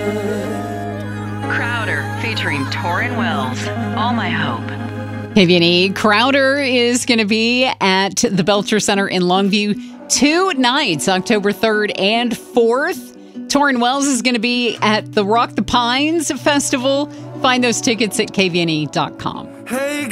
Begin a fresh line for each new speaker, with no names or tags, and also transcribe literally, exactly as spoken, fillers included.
Crowder featuring Torrin Wells, All My Hope.
K V N E. Crowder is going to be at the Belcher Center in Longview two nights, October third and fourth. Torrin Wells is going to be at the Rock the Pines Festival. Find those tickets at K V N E dot com.
Hey.